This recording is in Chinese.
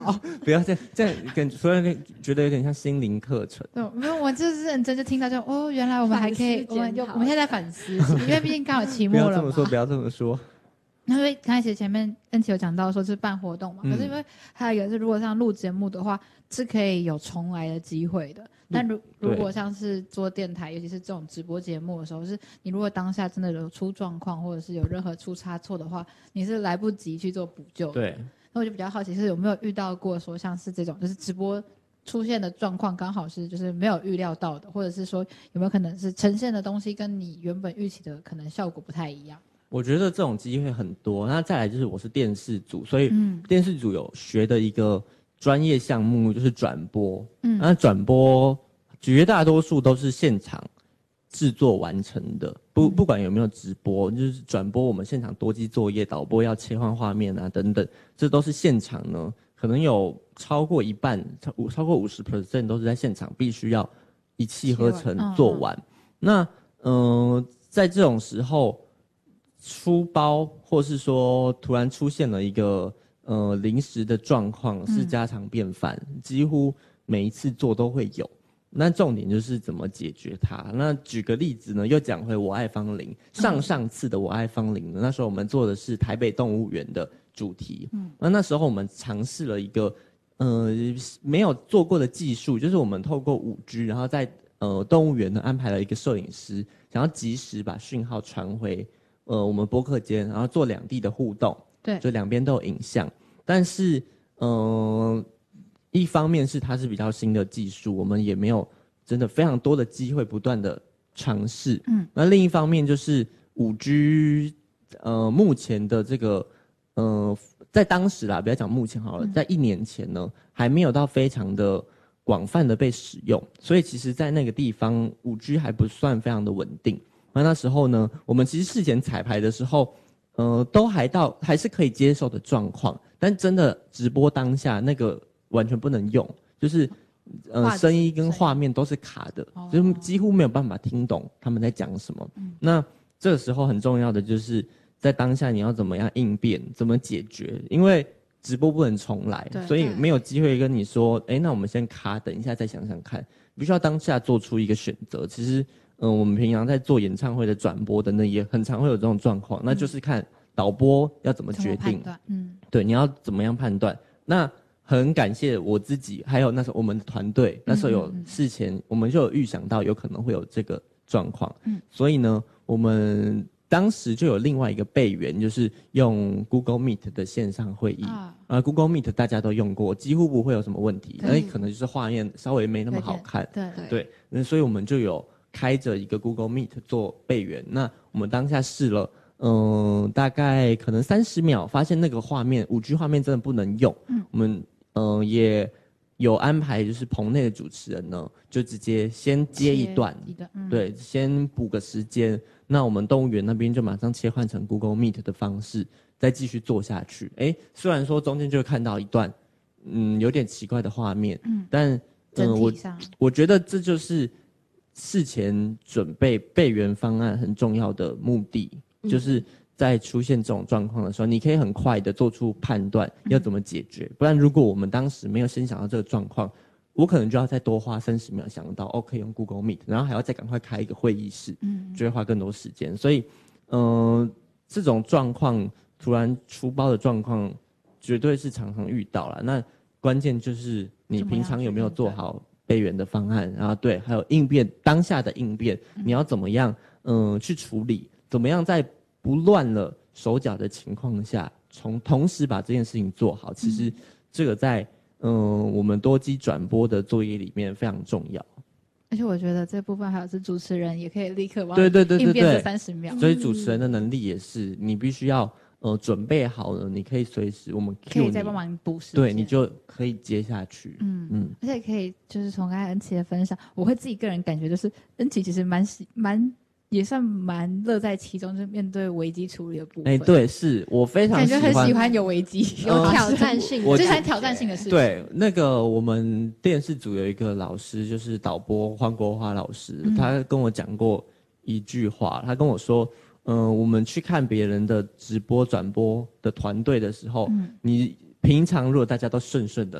不要这样突然觉得有点像心灵课程。 没有，我就是认真就听到原来我们还可以，我们现在在反思，因为毕竟刚好期末了嘛。 不要这么说，不要这么说。 因为刚开始前面恩琪有讲到说是办活动嘛，可是因为还有一个是，如果像录节目的话，是可以有重来的机会的。但如果像是做电台，尤其是这种直播节目的时候，是你如果当下真的有出状况，或者是有任何出差错的话，你是来不及去做补救的。 对。 那我就比较好奇是有没有遇到过说像是这种就是直播出现的状况刚好是就是没有预料到的，或者是说有没有可能是呈现的东西跟你原本预期的可能效果不太一样？ 我觉得这种机会很多。那再来就是我是电视组，所以电视组有学的一个专业项目就是转播。那转播绝大多数都是现场制作完成的，不管有没有直播，就是转播我们现场多机作业，导播要切换画面啊等等，这都是现场呢，可能有超过一半，超过50% 都是在现场必须要一气呵成做完。那在这种时候出包，或是说突然出现了一个临时的状况，是家常便饭，几乎每一次做都会有。那重点就是怎么解决它。那举个例子呢，又讲回我爱芳龄。上次的我爱芳龄呢，那时候我们做的是台北动物园的主题。那时候我们尝试了一个没有做过的技术，就是我们透过5G，然后在动物园呢安排了一个摄影师，想要及时把讯号传回我们播客间，然后做两地的互动。 对， 就两边都有影像。但是一方面是它是比较新的技术，我们也没有真的非常多的机会不断的尝试。那另一方面就是5G，目前的这个在当时啦，不要讲目前好了，在1年前呢，还没有到非常的广泛的被使用，所以其实在那个地方5G 还不算非常的稳定。那时候呢，我们其实事前彩排的时候，都还是可以接受的状况，但真的直播当下那个完全不能用，就是声音跟画面都是卡的，就是几乎没有办法听懂他们在讲什么。那这个时候很重要的就是在当下你要怎么样应变，怎么解决，因为直播不能重来，所以没有机会跟你说，那我们先卡，等一下再想想看，必须要当下做出一个选择。其实我们平常在做演唱会的转播等等，也很常会有这种状况，那就是看导播要怎么决定，对，你要怎么样判断。那很感谢我自己，还有那时候我们的团队，那时候有事前我们就有预想到有可能会有这个状况，所以呢，我们当时就有另外一个备援，就是用 Google Meet 的线上会议Google Meet 大家都用过，几乎不会有什么问题，可能就是画面稍微没那么好看，对，那所以我们就有开着一个 Google Meet 做备援。那我们当下试了大概可能30秒，发现那个画面5G 画面真的不能用。我们也有安排，就是棚内的主持人呢，就直接先接一段，对，先补个时间。那我们动物园那边就马上切换成 Google Meet 的方式，再继续做下去。虽然说中间就会看到一段有点奇怪的画面，但我觉得这就是事前准备备援方案很重要的目的，就是在出现这种状况的时候，你可以很快的做出判断要怎么解决。不然如果我们当时没有先想到这个状况，我可能就要再多花30秒想到可以用 Google Meet， 然后还要再赶快开一个会议室，就会花更多时间。所以这种状况突然出包的状况绝对是常常遇到啦。那关键就是你平常有没有做好备援的方案，然后对，还有当下的应变，你要怎么样去处理，怎么样在不乱了手脚的情况下，同时把这件事情做好。其实这个在我们多机转播的作业里面非常重要。 而且我觉得这部分还有是主持人也可以立刻帮你应变这30秒。 所以主持人的能力也是，你必须要准备好了，你可以随时我们 Q 你， 可以再帮忙补时间， 对，你就可以接下去。 而且可以就是从刚才恩琪的分享，我会自己个人感觉就是恩琪其实也算蛮乐在其中，就是面对危机处理的部分。 对，是我非常感觉很喜欢有危机、 有挑战性， 就是很挑战性的事情。 对，那个我们电视组有一个老师，就是导播黄国华老师，他跟我讲过一句话，他跟我说，我们去看别人的直播转播的团队的时候，你平常如果大家都顺顺的，